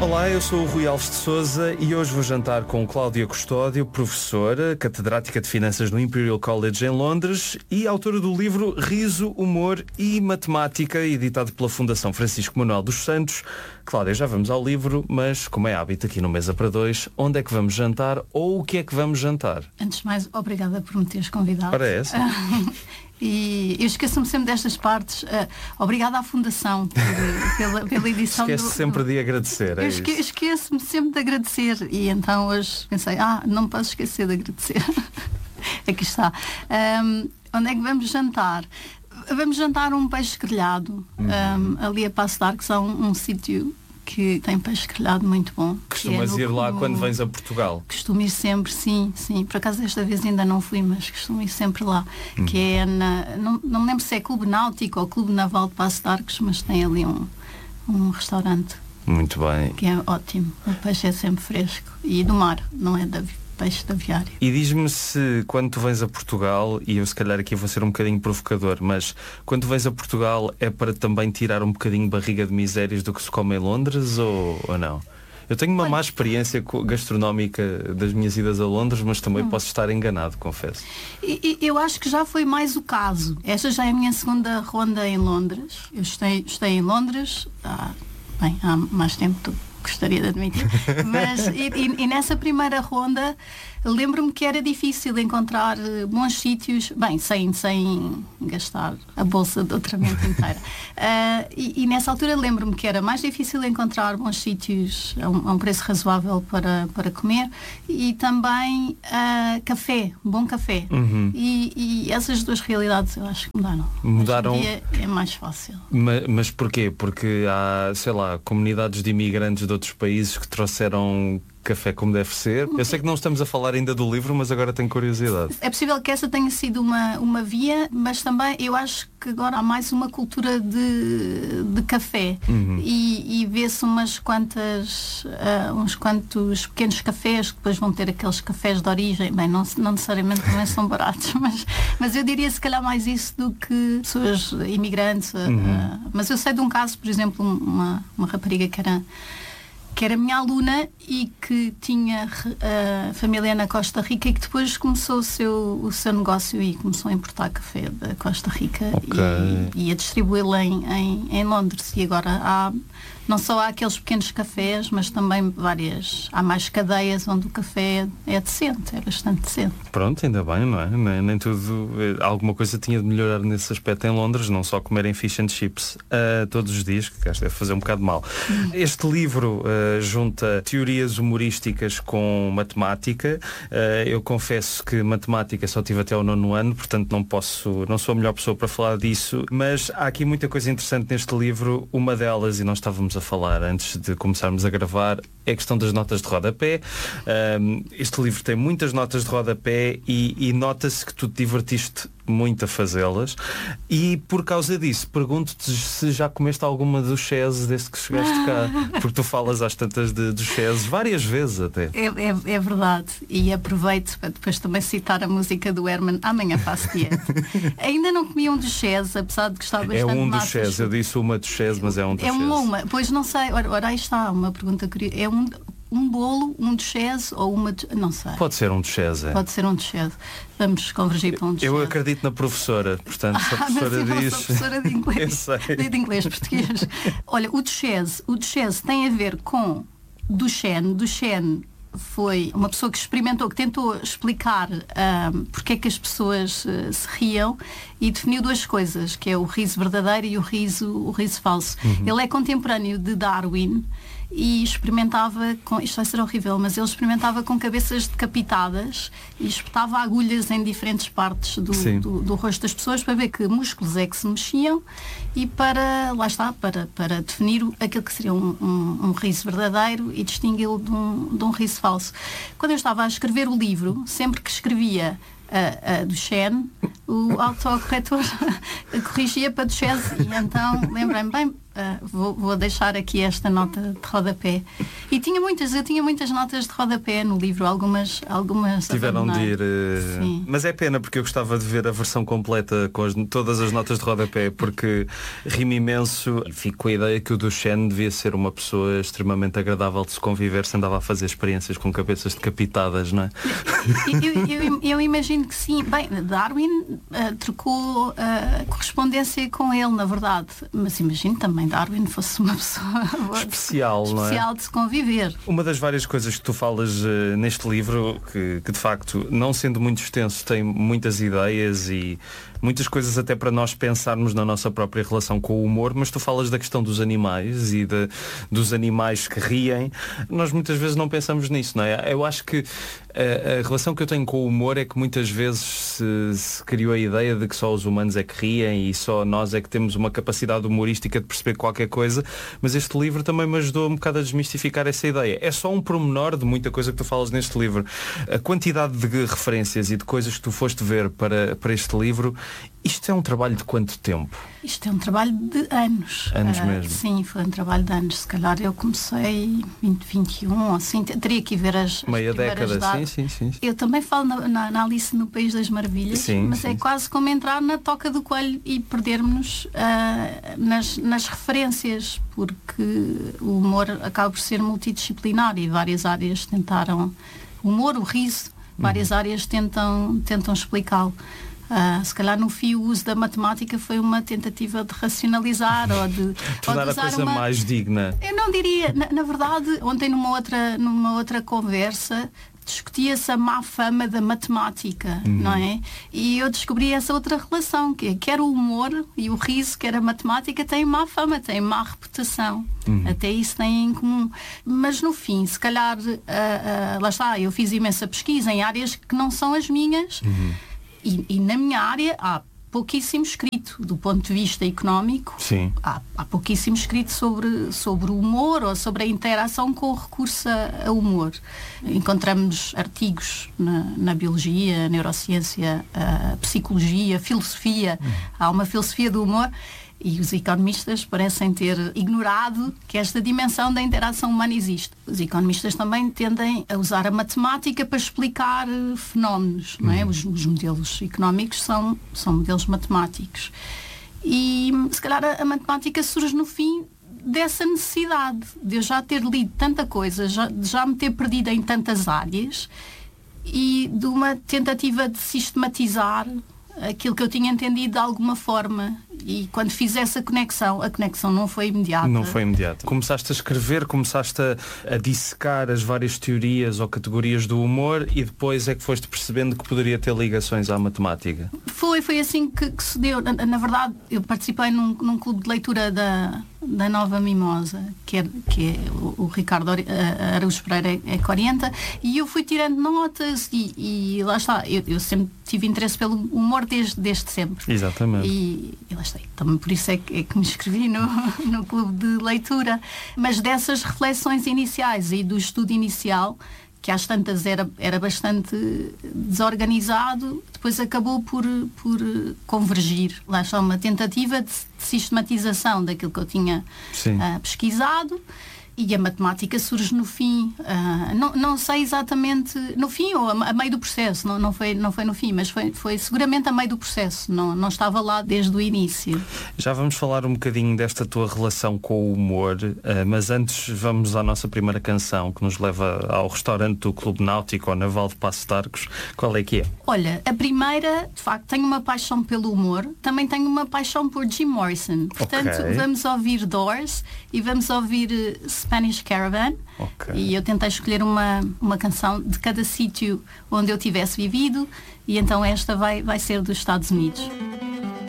Olá, eu sou o Rui Alves de Sousa e hoje vou jantar com Cláudia Custódio, professora, catedrática de Finanças no Imperial College em Londres e autora do livro Riso, Humor e Matemática, editado pela Fundação Francisco Manuel dos Santos. Cláudia, já vamos ao livro, mas como é hábito aqui no Mesa para Dois, onde é que vamos jantar ou o que é que vamos jantar? Antes de mais, obrigada por me teres convidado. Para essa. E eu esqueço-me sempre destas partes. Obrigada à Fundação pela edição. Esquece sempre de agradecer. Eu esqueço-me sempre de agradecer. E então hoje pensei, não me posso esquecer de agradecer. Aqui está. Onde é que vamos jantar? Vamos jantar um peixe grelhado. Ali a Passo de Arcos há um sítio que tem peixe grelhado muito bom. Costumas ir lá quando vens a Portugal? Costumo ir sempre, sim. Por acaso desta vez ainda não fui, mas costumo ir sempre lá. Que é não me lembro se é Clube Náutico ou Clube Naval de Passo de Arcos, mas tem ali um restaurante. Muito bem. Que é ótimo. O peixe é sempre fresco. E do mar, não é peixe de aviário. E diz-me se quando tu vens a Portugal, e eu se calhar aqui vou ser um bocadinho provocador, mas quando tu vens a Portugal é para também tirar um bocadinho barriga de misérias do que se come em Londres ou não? Eu tenho uma má experiência gastronómica das minhas idas a Londres, mas também posso estar enganado, confesso. Eu acho que já foi mais o caso. Esta já é a minha segunda ronda em Londres. Eu estei em Londres há mais tempo do que gostaria de admitir. Mas, e nessa primeira ronda lembro-me que era difícil encontrar bons sítios, sem gastar a bolsa de outra mente inteira. E nessa altura lembro-me que era mais difícil encontrar bons sítios a um preço razoável para comer e também bom café. E essas duas realidades eu acho que mudaram. Hoje em dia é mais fácil. Mas porquê? Porque há, sei lá, comunidades de imigrantes de outros países que trouxeram café como deve ser. Eu sei que não estamos a falar ainda do livro, mas agora tenho curiosidade. É possível que essa tenha sido uma via, mas também eu acho que agora há mais uma cultura de café e vê-se uns quantos pequenos cafés que depois vão ter aqueles cafés de origem. Não necessariamente também são baratos, mas eu diria se calhar mais isso do que pessoas imigrantes. Mas eu sei de um caso, por exemplo, uma rapariga que era minha aluna e que tinha família na Costa Rica e que depois começou o seu negócio e começou a importar café da Costa Rica e a distribuí-lo em Londres. E agora não só há aqueles pequenos cafés, mas também há mais cadeias onde o café é decente, é bastante decente. Pronto, ainda bem, não é? Nem tudo, alguma coisa tinha de melhorar nesse aspecto em Londres, não só comerem fish and chips todos os dias, que acho que deve fazer um bocado mal. Este livro junta teorias humorísticas com matemática. Eu confesso que matemática só tive até ao 9º ano, portanto não sou a melhor pessoa para falar disso, mas há aqui muita coisa interessante neste livro. Uma delas, e nós estávamos a falar antes de começarmos a gravar, é a questão das notas de rodapé. Este livro tem muitas notas de rodapé e nota-se que tu te divertiste muito a fazê-las e por causa disso pergunto-te se já comeste alguma duchesse desde que chegaste cá, porque tu falas às tantas de duchesse várias vezes até. É verdade, e aproveito para depois também citar a música do Herman, Amanhã Faço Dieta. Ainda não comi um duchesse, apesar de gostar bastante de massas. Duchesse, eu disse uma duchesse, mas é um duchesse. Pois não sei, ora aí está uma pergunta curiosa. É um bolo, um duchesse ou uma... Não sei. Pode ser um duchesse. Pode ser um duchesse. Vamos convergir para um duchesse. Eu acredito na professora, portanto, se a professora diz... Sou professora de inglês. Eu sei. De inglês, português. Olha, o duchesse tem a ver com Duchenne. Duchenne foi uma pessoa que experimentou, que tentou explicar porque é que as pessoas se riam e definiu duas coisas, que é o riso verdadeiro e o riso falso. Ele é contemporâneo de Darwin e experimentava com, isto vai ser horrível, mas ele experimentava com cabeças decapitadas e espetava agulhas em diferentes partes do rosto das pessoas para ver que músculos é que se mexiam e para definir aquilo que seria um riso verdadeiro e distingui-lo de um riso falso. Quando eu estava a escrever o livro, sempre que escrevia a Duchenne, o autocorretor corrigia para Duchesse, e então lembrei-me, bem, vou deixar aqui esta nota de rodapé. E eu tinha muitas notas de rodapé no livro, algumas tiveram de ir. Mas é pena, porque eu gostava de ver a versão completa com todas as notas de rodapé, porque rimo imenso e fico com a ideia que o Duchenne devia ser uma pessoa extremamente agradável de se conviver, se andava a fazer experiências com cabeças decapitadas, não é? Eu imagino que sim. Bem, Darwin trocou correspondência com ele, na verdade, mas imagino também Darwin fosse uma pessoa especial, não é? De se conviver. Uma das várias coisas que tu falas neste livro, que de facto, não sendo muito extenso, tem muitas ideias e muitas coisas até para nós pensarmos na nossa própria relação com o humor, mas tu falas da questão dos animais e dos animais que riem. Nós muitas vezes não pensamos nisso, não é? Eu acho que a relação que eu tenho com o humor é que muitas vezes se criou a ideia de que só os humanos é que riem e só nós é que temos uma capacidade humorística de perceber qualquer coisa, mas este livro também me ajudou um bocado a desmistificar essa ideia. É só um pormenor de muita coisa que tu falas neste livro. A quantidade de referências e de coisas que tu foste ver para este livro, isto é um trabalho de quanto tempo? Isto é um trabalho de anos. Anos mesmo? Sim, foi um trabalho de anos. Se calhar eu comecei 2021, assim, teria que ir ver as meia década, sim. Eu também falo na Alice no País das Maravilhas, sim, mas é quase como entrar na toca do coelho e perdermos nas referências, porque o humor acaba por ser multidisciplinar e várias áreas tentaram, o humor, o riso, várias áreas tentam explicá-lo. Se calhar no fim o uso da matemática foi uma tentativa de racionalizar ou de tornar a coisa mais digna. Eu não diria, na verdade, ontem numa outra conversa discutia-se a má fama da matemática, não é? E eu descobri essa outra relação, que é quer o humor e o riso, quer a matemática, têm má fama, têm má reputação. Até isso têm em comum. Mas no fim, se calhar, lá está, eu fiz imensa pesquisa em áreas que não são as minhas. E na minha área há pouquíssimo escrito do ponto de vista económico. Sim. Há pouquíssimo escrito sobre o humor ou sobre a interação com o recurso a humor. Encontramos artigos na biologia, neurociência, psicologia, filosofia. Há uma filosofia do humor. E os economistas parecem ter ignorado que esta dimensão da interação humana existe. Os economistas também tendem a usar a matemática para explicar fenómenos, não é? Os modelos económicos são modelos matemáticos. E se calhar a matemática surge no fim dessa necessidade de eu já ter lido tanta coisa, já me ter perdido em tantas áreas e de uma tentativa de sistematizar aquilo que eu tinha entendido de alguma forma. E quando fiz essa conexão, a conexão não foi imediata. Não foi imediata. Começaste a escrever, começaste a dissecar as várias teorias ou categorias do humor e depois é que foste percebendo que poderia ter ligações à matemática. Foi assim que se deu. Na verdade, eu participei num clube de leitura da Nova Mimosa, que é o Ricardo Araújo Pereira é 40, e eu fui tirando notas e lá está, eu sempre tive interesse pelo humor desde sempre. Exatamente. E lá está, também por isso é que me inscrevi no clube de leitura. Mas dessas reflexões iniciais e do estudo inicial, que às tantas era bastante desorganizado, depois acabou por convergir. Lá está uma tentativa de sistematização daquilo que eu tinha pesquisado. E a matemática surge no fim, não sei exatamente no fim ou a meio do processo, não foi no fim, mas foi seguramente a meio do processo, não estava lá desde o início. Já vamos falar um bocadinho desta tua relação com o humor, mas antes vamos à nossa primeira canção que nos leva ao restaurante do Clube Náutico, ao Naval de Paços de Arcos. Qual é que é? Olha, a primeira, de facto, tenho uma paixão pelo humor, também tenho uma paixão por Jim Morrison. Portanto, vamos ouvir Doors e vamos ouvir Spanish Caravan. E eu tentei escolher uma canção de cada sítio onde eu tivesse vivido, e então esta vai ser dos Estados Unidos.